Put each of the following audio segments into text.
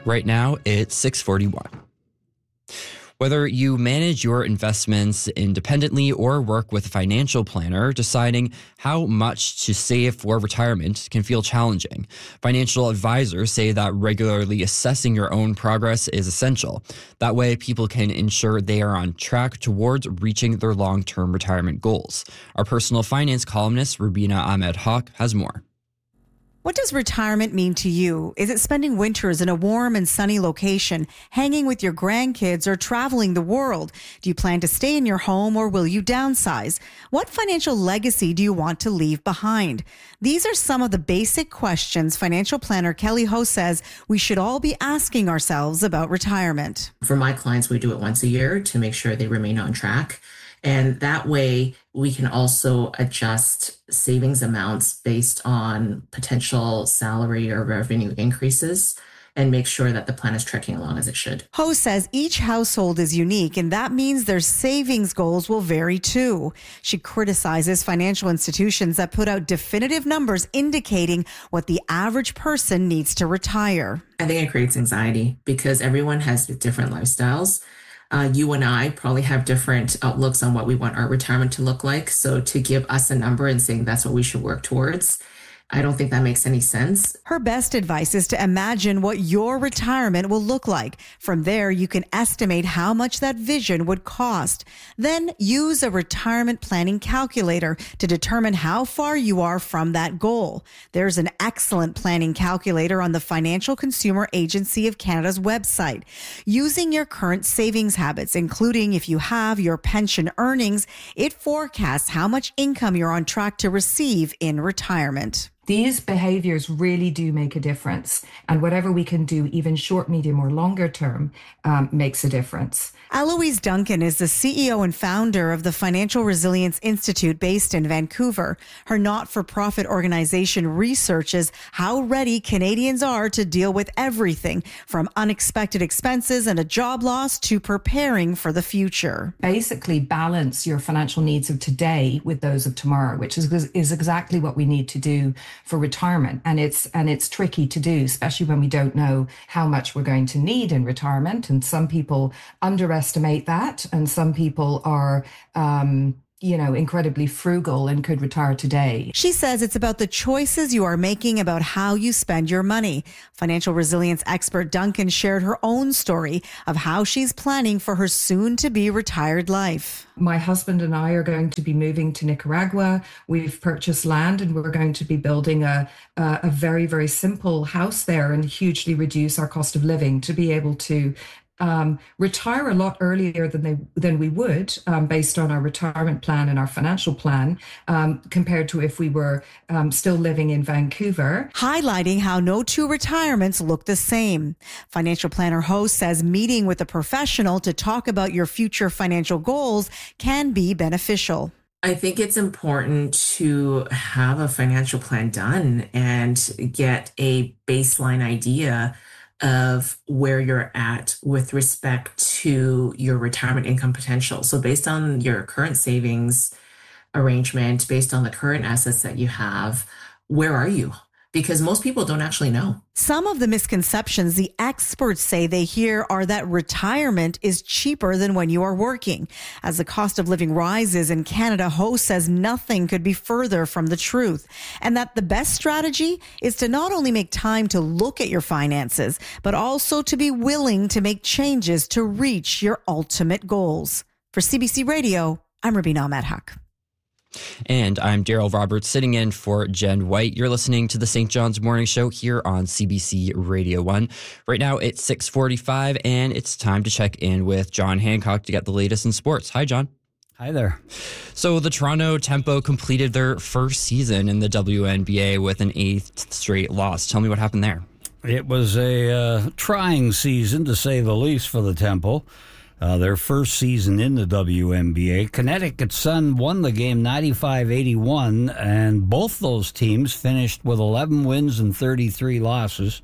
Right now, it's 6:41. Whether you manage your investments independently or work with a financial planner, deciding how much to save for retirement can feel challenging. Financial advisors say that regularly assessing your own progress is essential. That way, people can ensure they are on track towards reaching their long-term retirement goals. Our personal finance columnist, Rubina Ahmed Haq, has more. What does retirement mean to you? Is it spending winters in a warm and sunny location, hanging with your grandkids, or traveling the world? Do you plan to stay in your home or will you downsize? What financial legacy do you want to leave behind? These are some of the basic questions financial planner Kelly Ho says we should all be asking ourselves about retirement. For my clients, we do it once a year to make sure they remain on track. And that way we can also adjust savings amounts based on potential salary or revenue increases and make sure that the plan is trekking along as it should. Ho says each household is unique, and that means their savings goals will vary too. She criticizes financial institutions that put out definitive numbers indicating what the average person needs to retire. I think it creates anxiety because everyone has different lifestyles. You and I probably have different outlooks on what we want our retirement to look like. So to give us a number and saying that's what we should work towards, I don't think that makes any sense. Her best advice is to imagine what your retirement will look like. From there, you can estimate how much that vision would cost. Then use a retirement planning calculator to determine how far you are from that goal. There's an excellent planning calculator on the Financial Consumer Agency of Canada's website. Using your current savings habits, including if you have your pension earnings, it forecasts how much income you're on track to receive in retirement. These behaviors really do make a difference. And whatever we can do, even short, medium, or longer term, makes a difference. Eloise Duncan is the CEO and founder of the Financial Resilience Institute based in Vancouver. Her not-for-profit organization researches how ready Canadians are to deal with everything from unexpected expenses and a job loss to preparing for the future. Basically, balance your financial needs of today with those of tomorrow, which is exactly what we need to do for retirement. And it's tricky to do, especially when we don't know how much we're going to need in retirement. And some people underestimate that. And some people are, incredibly frugal and could retire today. She says it's about the choices you are making about how you spend your money. Financial resilience expert Duncan shared her own story of how she's planning for her soon-to-be retired life. My husband and I are going to be moving to Nicaragua. We've purchased land and we're going to be building a very, very simple house there and hugely reduce our cost of living to be able to retire a lot earlier than we would based on our retirement plan and our financial plan compared to if we were still living in Vancouver. Highlighting how no two retirements look the same. Financial planner Ho says meeting with a professional to talk about your future financial goals can be beneficial. I think it's important to have a financial plan done and get a baseline idea of where you're at with respect to your retirement income potential. So based on your current savings arrangement, based on the current assets that you have, where are you? Because most people don't actually know. Some of the misconceptions the experts say they hear are that retirement is cheaper than when you are working. As the cost of living rises in Canada, Ho says nothing could be further from the truth. And that the best strategy is to not only make time to look at your finances, but also to be willing to make changes to reach your ultimate goals. For CBC Radio, I'm Rubina Ahmed Haq. And I'm Daryl Roberts sitting in for Jen White. You're listening to the St. John's Morning Show here on CBC Radio 1. Right now it's 6:45 and it's time to check in with John Hancock to get the latest in sports. Hi, John. Hi there. So the Toronto Tempo completed their first season in the WNBA with an 8th straight loss. Tell me what happened there. It was a trying season, to say the least, for the Tempo. Their first season in the WNBA. Connecticut Sun won the game 95-81, and both those teams finished with 11 wins and 33 losses.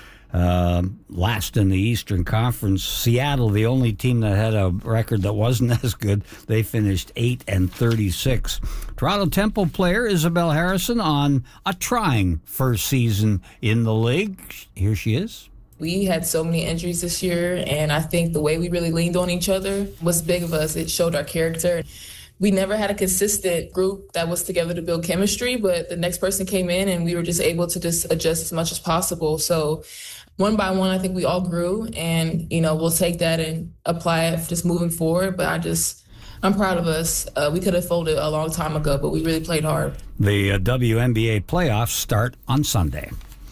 Last in the Eastern Conference. Seattle, the only team that had a record that wasn't as good, they finished 8-36. Toronto Tempo player Isabel Harrison on a trying first season in the league. Here she is. We had so many injuries this year, and I think the way we really leaned on each other was big of us. It showed our character. We never had a consistent group that was together to build chemistry, but the next person came in and we were just able to just adjust as much as possible. So one by one, I think we all grew, and, we'll take that and apply it just moving forward. But I'm proud of us. We could have folded a long time ago, but we really played hard. The WNBA playoffs start on Sunday.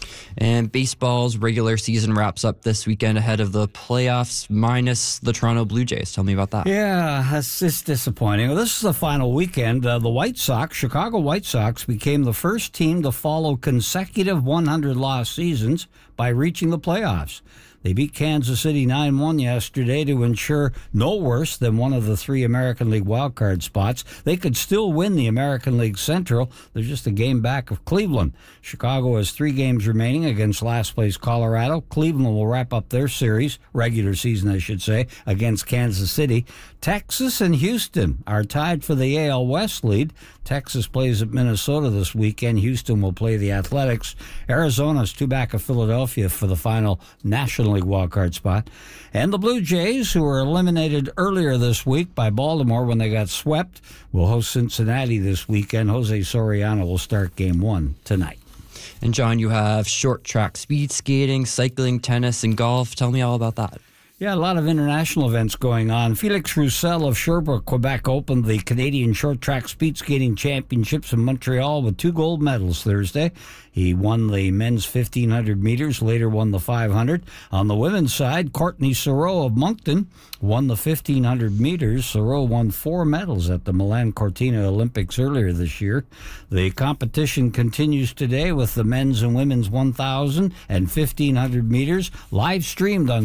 And baseball's regular season wraps up this weekend ahead of the playoffs, minus the Toronto Blue Jays. Tell me about that. Yeah, that's just disappointing. Well, this is the final weekend. The Chicago White Sox, became the first team to follow consecutive 100-loss seasons by reaching the playoffs. They beat Kansas City 9-1 yesterday to ensure no worse than one of the 3 American League wildcard spots. They could still win the American League Central. They're just a game back of Cleveland. Chicago has 3 games remaining against last-place Colorado. Cleveland will wrap up their series, regular season I should say, against Kansas City. Texas and Houston are tied for the AL West lead. Texas plays at Minnesota this weekend. Houston will play the Athletics. Arizona's 2 back of Philadelphia for the final National League wildcard spot. And the Blue Jays, who were eliminated earlier this week by Baltimore when they got swept, will host Cincinnati this weekend. Jose Soriano will start Game 1 tonight. And John, you have short track speed skating, cycling, tennis, and golf. Tell me all about that. Yeah, a lot of international events going on. Felix Roussel of Sherbrooke, Quebec, opened the Canadian Short Track Speed Skating Championships in Montreal with 2 gold medals Thursday. He won the men's 1,500 meters, later won the 500. On the women's side, Courtney Sauro of Moncton won the 1,500 meters. Sauro won 4 medals at the Milan Cortina Olympics earlier this year. The competition continues today with the men's and women's 1,000 and 1,500 meters, live streamed on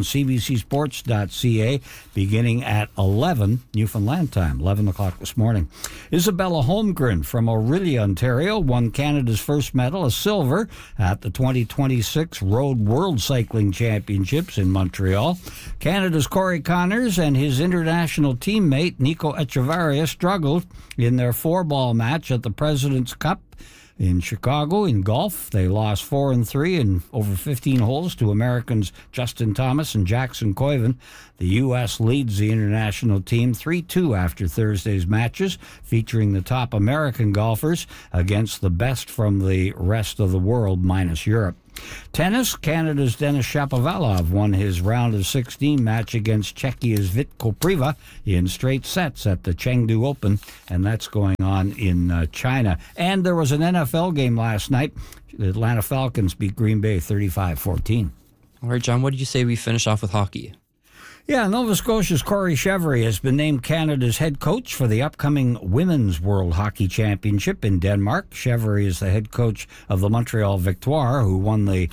cbcsports.ca beginning at 11 Newfoundland time, 11 o'clock this morning. Isabella Holmgren from Orillia, Ontario, won Canada's first medal, a silver, at the 2026 Road World Cycling Championships in Montreal. Canada's Corey Connors and his international teammate Nico Echevarria struggled in their 4-ball match at the President's Cup in Chicago. In golf, they lost 4-3 in over 15 holes to Americans Justin Thomas and Jackson Koiven. The U.S. leads the international team 3-2 after Thursday's matches, featuring the top American golfers against the best from the rest of the world, minus Europe. Tennis, Canada's Denis Shapovalov won his round of 16 match against Czechia's Vit Kopriva in straight sets at the Chengdu Open, and that's going on in China. And there was an NFL game last night. The Atlanta Falcons beat Green Bay 35-14. All right, John, what did you say we finish off with hockey? Yeah, Nova Scotia's Corey Chevry has been named Canada's head coach for the upcoming Women's World Hockey Championship in Denmark. Chevry is the head coach of the Montreal Victoire, who won the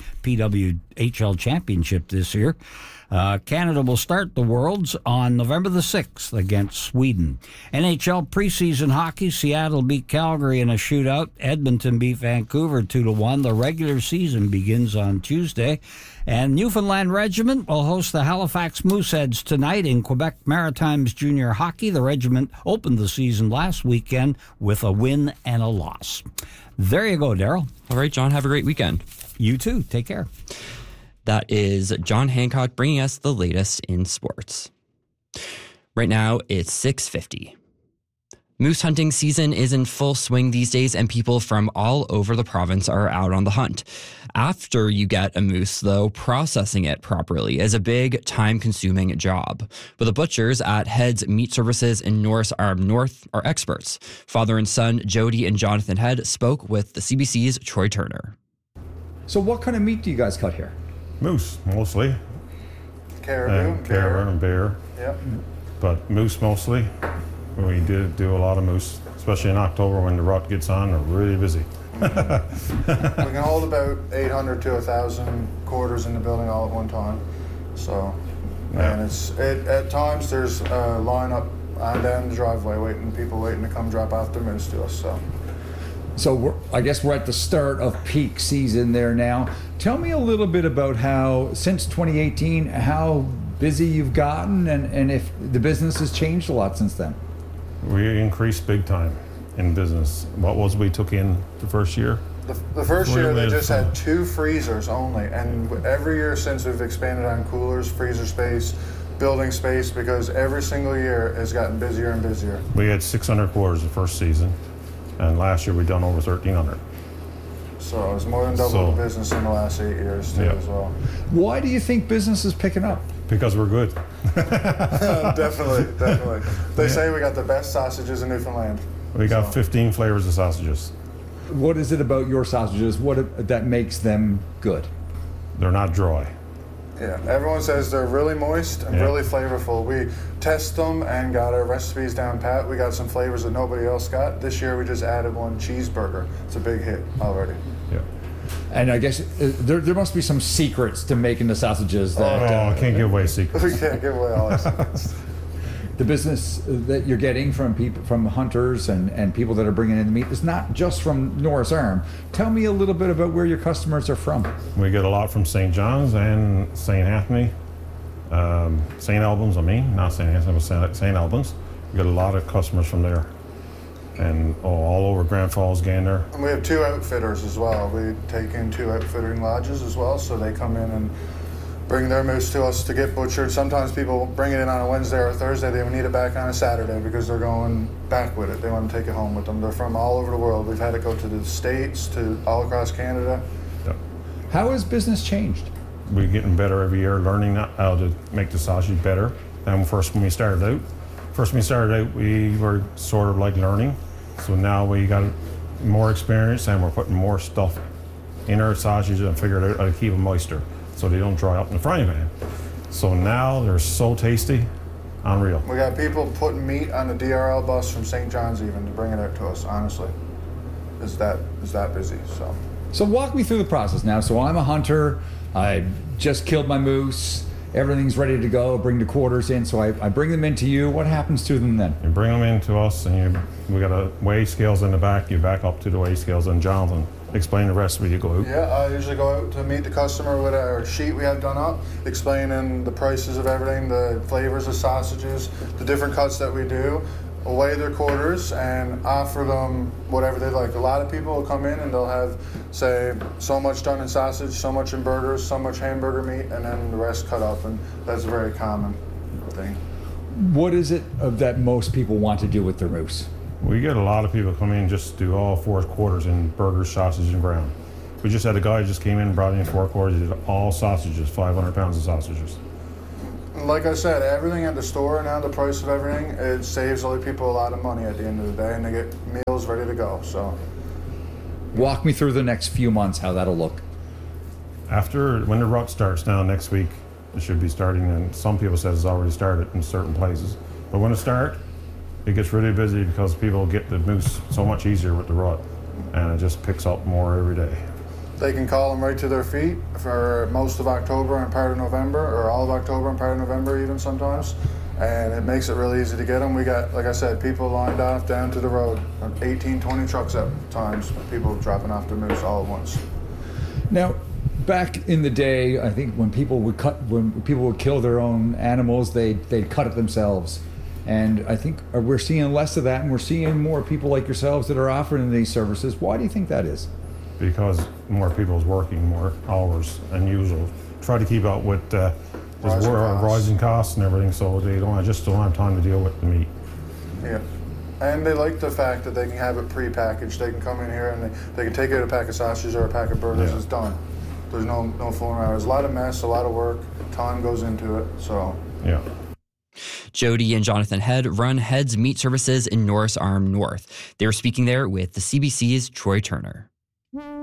PWHL Championship this year. Canada will start the Worlds on November the 6th against Sweden. NHL preseason hockey, Seattle beat Calgary in a shootout. Edmonton beat Vancouver 2-1. The regular season begins on Tuesday. And Newfoundland Regiment will host the Halifax Mooseheads tonight in Quebec Maritimes Junior Hockey. The regiment opened the season last weekend with a win and a loss. There you go, Daryl. All right, John, have a great weekend. You too. Take care. That is John Hancock bringing us the latest in sports. Right now, it's 6:50. Moose hunting season is in full swing these days, and people from all over the province are out on the hunt. After you get a moose, though, processing it properly is a big, time-consuming job. But the butchers at Head's Meat Services in North are experts. Father and son, Jody and Jonathan Head, spoke with the CBC's Troy Turner. So what kind of meat do you guys cut here? Moose, mostly. Caribou and bear. Yep. But moose mostly. We did do a lot of moose, especially in October when the rut gets on. We're really busy. We can hold about 800 to 1,000 quarters in the building all at one time. So, Yeah. and at times there's a line up and down the driveway people waiting to come drop off their moose to us. So I guess we're at the start of peak season there now. Tell me a little bit about how, since 2018, how busy you've gotten and if the business has changed a lot since then. We increased big time in business. What was we took in the first year? The first year they just fun. had 2 freezers only, and every year since we've expanded on coolers, freezer space, building space, because every single year has gotten busier and busier. We had 600 quarters the first season, and last year we done over 1,300. So it was more than double the business in the last 8 years too, as well. Why do you think business is picking up? Because we're good. Definitely. They say we got the best sausages in Newfoundland. We got 15 flavors of sausages. What is it about your sausages that makes them good? They're not dry. Yeah, everyone says they're really moist and really flavorful. We test them and got our recipes down pat. We got some flavors that nobody else got. This year we just added one cheeseburger. It's a big hit already. Yeah. And I guess there must be some secrets to making the sausages. I can't give away secrets. We can't give away all our secrets. The business that you're getting from people, from hunters and people that are bringing in the meat is not just from Norris Arm. Tell me a little bit about where your customers are from. We get a lot from St. John's and St. Anthony, St. Albans, not St. Anthony, but St. Albans. We get a lot of customers from there. And all over Grand Falls, Gander. And we have 2 outfitters as well. We take in 2 outfittering lodges as well, so they come in and bring their moose to us to get butchered. Sometimes people bring it in on a Wednesday or a Thursday. They need it back on a Saturday because they're going back with it. They want to take it home with them. They're from all over the world. We've had it go to the States, to all across Canada. Yep. How has business changed? We're getting better every year, learning how to make the sausage better than when we started out. We were sort of like learning. So now we got more experience and we're putting more stuff in our sausages and figured out how to keep them moister so they don't dry up in the frying pan. So now they're so tasty, unreal. We got people putting meat on the DRL bus from St. John's even to bring it out to us, honestly. It's that busy, so. So walk me through the process now. So I'm a hunter, I just killed my moose, everything's ready to go, bring the quarters in, so I bring them into you. What happens to them then? You bring them in to us and we got a weigh scales in the back, you back up to the weigh scales and Jonathan explain the recipe, you go out. Yeah, I usually go out to meet the customer with our sheet we have done up, explaining the prices of everything, the flavors of sausages, the different cuts that we do, weigh their quarters and offer them whatever they like. A lot of people will come in and they'll have, say, so much done in sausage, so much in burgers, so much hamburger meat, and then the rest cut up, and that's a very common thing. What is it that most people want to do with their moose? We get a lot of people come in just do all 4 quarters in burgers, sausage, and ground. We just had a guy who just came in and brought in 4 quarters, he did all sausages, 500 pounds of sausages. Like I said, everything at the store now, the price of everything, it saves other people a lot of money at the end of the day, and they get meals ready to go. So, walk me through the next few months, how that'll look. When the rut starts now next week, it should be starting, and some people said it's already started in certain places. But when it starts, it gets really busy because people get the moose so much easier with the rut, and it just picks up more every day. They can call them right to their feet for most of October and part of November, or all of October and part of November even sometimes. And it makes it really easy to get them. We got, like I said, people lined off down to the road, 18, 20 trucks at times, people dropping off their moose all at once. Now, back in the day, I think when people would kill their own animals, they'd cut it themselves. And I think we're seeing less of that, and we're seeing more people like yourselves that are offering these services. Why do you think that is? Because more people is working more hours than usual. Try to keep up with rising costs and everything, so they just don't have time to deal with the meat. Yeah. And they like the fact that they can have it pre-packaged. They can come in here and they can take out a pack of sausages or a pack of burgers. Yeah. It's done. There's no fooling around. There's a lot of mess, a lot of work, time goes into it. So yeah. Jody and Jonathan Head run Head's Meat Services in Norris Arm North. They were speaking there with the CBC's Troy Turner.